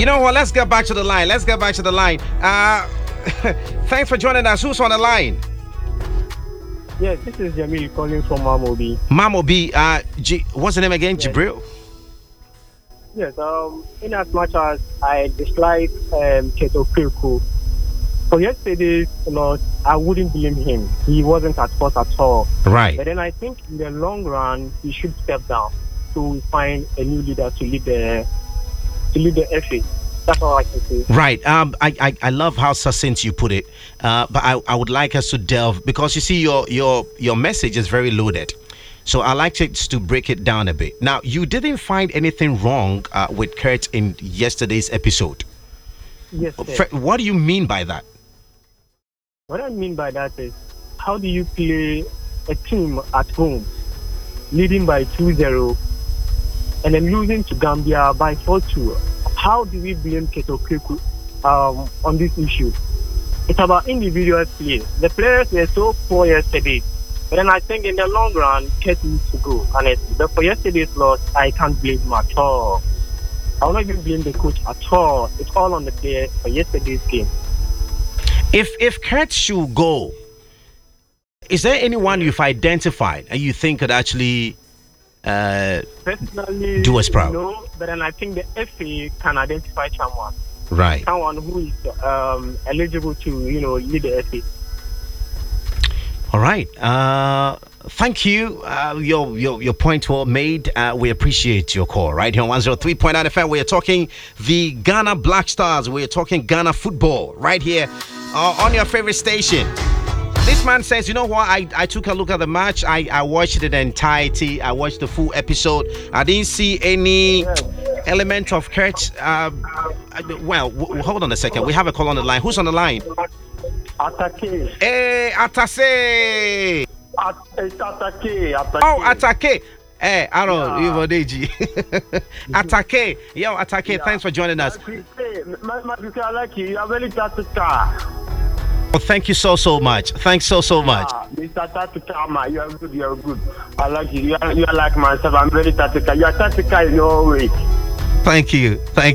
know what? Let's get back to the line. Thanks for joining us. Who's on the line? Yes, this is Jamil calling from Mamobi. Mamobi, what's the name again? Yes. Jibril? Yes, in as much as I dislike Keto Kirku, for yesterday's loss, I wouldn't blame him. He wasn't at fault at all. Right. But then I think in the long run, he should step down to find a new leader to lead the FA. That's all I can say. Right. I love how succinct you put it. But I would like us to delve, because you see your message is very loaded. So I like to break it down a bit. Now, you didn't find anything wrong with Kurt in yesterday's episode. Yes, sir. What do you mean by that? What I mean by that is, how do you play a team at home, leading by 2-0, and then losing to Gambia by 4-2? How do we blame Keto Kirku on this issue? It's about individual play. The players were so poor yesterday. But then I think in the long run, Kurt needs to go, honestly. But for yesterday's loss, I can't blame him at all. I will not even blame the coach at all. It's all on the players for yesterday's game. If Kurt should go, is there anyone you've identified and you think could actually personally do us proud? No, but then I think the FA can identify someone. Right. Someone who is eligible to, lead the FA. All right. Thank you. Your point well made. We appreciate your call. Right here on 103.9 FM. We are talking the Ghana Black Stars. We are talking Ghana football right here on your favorite station. This man says, you know what? I took a look at the match. I watched it in entirety. I watched the full episode. I didn't see any element of Kurt. Hold on a second. We have a call on the line. Who's on the line? Atake. Hey, Atase. Atake. Oh, Atake. Hey, Aaron, Ivodeji. Atake. Yo, Atake, thanks for joining us. I like you. You are very tactical. Oh, thank you so much. Thanks so much. Mr. Tactical, you are good. You are good. I like you. You are like myself. I'm very tactical. You are tactical in your way. Thank you. I'm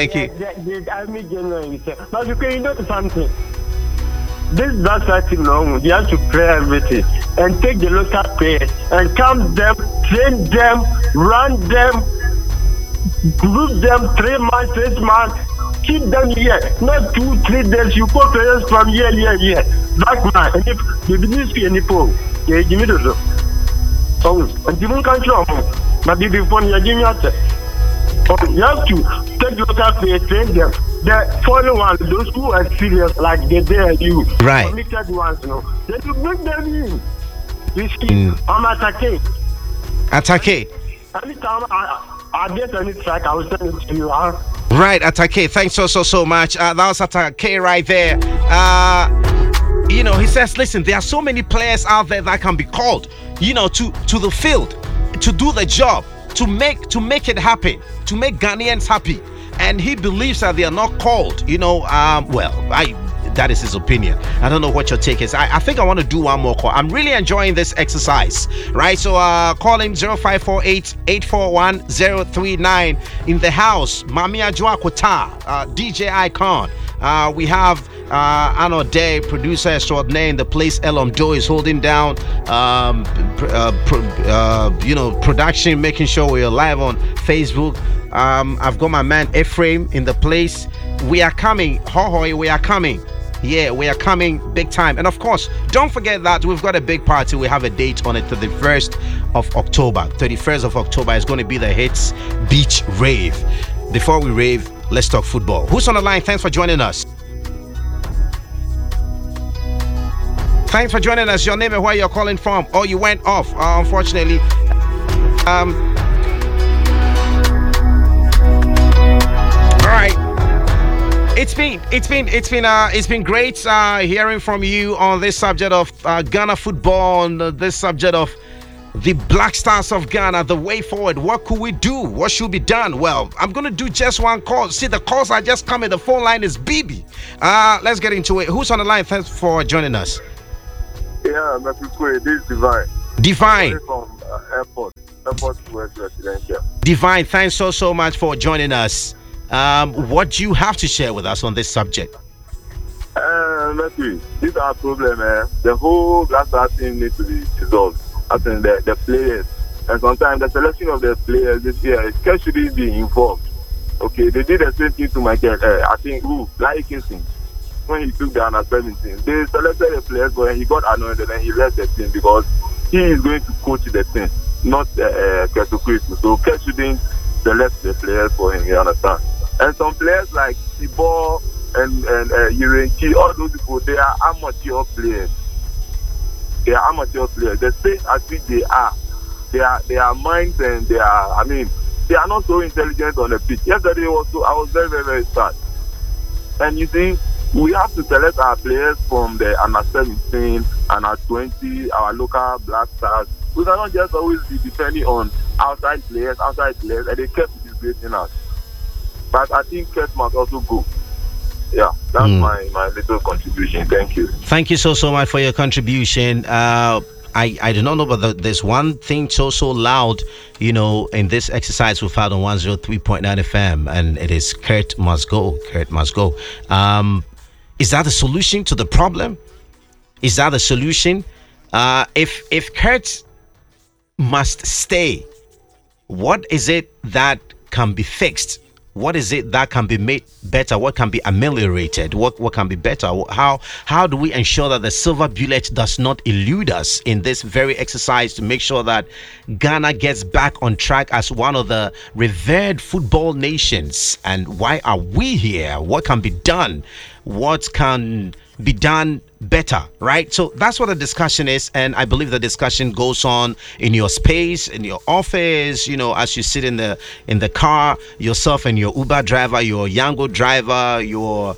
genuine. But you know something. This black side team now, they have to play everything and take the local players and camp them, train them, run them, group them 3 months, 6 months, keep them here. Not 2-3 days. You put players from here. Black man, and if you didn't see any poll, you give me the oh, and you won't control. But before you give me a you have to take the local players, train them. The following one, those who are serious, like they dare you, right? Committed ones, then you bring them in. You see, I'm attacking. Anytime I get any track, I will send it to you. Right, Atake. Thanks so much. That was Atake right there. He says, listen, there are so many players out there that can be called, to the field, to do the job, to make it happen, to make Ghanaians happy. And he believes that they are not called, that is his opinion. I don't know what your take is. I think I want to do one more call. I'm really enjoying this exercise, right? So call in 0548-841-039 in the house. Mamia Joakota, DJ Icon. We have Ano Day, producer extraordinaire in the place. Elom Do is holding down, production, making sure we're live on Facebook. I've got my man Ephraim in the place. We are coming. Hohoi, we are coming. Yeah, we are coming big time. And of course, don't forget that we've got a big party. We have a date on it, to the 1st of October. 31st of October is going to be the Hits Beach Rave. Before we rave, let's talk football. Who's on the line? Thanks for joining us. Thanks for joining us. Your name and where you're calling from. Oh, you went off, unfortunately. All right. It's been great hearing from you on this subject of Ghana football, on this subject of the Black Stars of Ghana, the way forward. What could we do? What should be done? Well, I'm going to do just one call. See, the calls are just coming. The phone line is BB. Let's get into it. Who's on the line? Thanks for joining us. Yeah, Mr. This is Divine. Divine. From airport to West Residential. Divine, thanks so much for joining us. What do you have to share with us on this subject? Matthew, this is our problem, The whole Black Stars team needs to be dissolved. I think the players, and sometimes the selection of the players this year, it shouldn't be informed. Okay, they did the same thing to Michael, I think, Larry Kingston, when he took the under 17. They selected the players, but he got annoyed and then he left the team because he is going to coach the team, not Kesu Kristu. So Kesu shouldn't select the players for him, you understand? And some players like Tibor and Urenchi, all those people, they are amateur players. They are amateur players. The same as which they are. Their minds and they are not so intelligent on the pitch. Yesterday I was very, very, very sad. And you see, we have to select our players from the under 17, under 20, our local Black Stars. We cannot just always be depending on outside players, and they kept disgracing us. But I think Kurt must also go. Yeah, that's my little contribution. Thank you. Thank you so much for your contribution. I do not know, but there's one thing so loud, in this exercise we've had on 103.9 FM, and it is Kurt must go. Kurt must go. Is that the solution to the problem? Is that the solution? If Kurt must stay, what is it that can be fixed? What is it that can be made better? What can be ameliorated? What can be better? How do we ensure that the silver bullet does not elude us in this very exercise to make sure that Ghana gets back on track as one of the revered football nations? And why are we here? What can be done? What can be done better, right? So that's what the discussion is, and I believe the discussion goes on in your space, in your office, as you sit in the car, yourself and your Uber driver, your Yango driver, your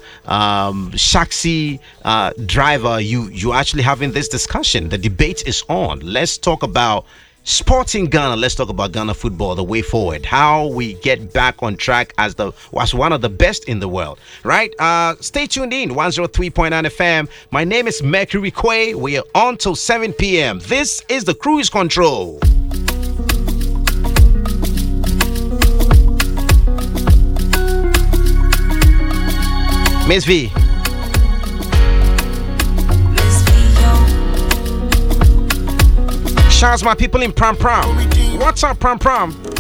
Shaxi driver, you actually having this discussion. The debate is on. Let's talk about sports in Ghana. Let's talk about Ghana football, the way forward, how we get back on track as one of the best in the world, right? Stay tuned in 103.9 FM. My name is Mercury Quay. We are on till 7 p.m. This is the Cruise Control. Miss V. Shouts my people in Pram Pram. What's up, Pram Pram?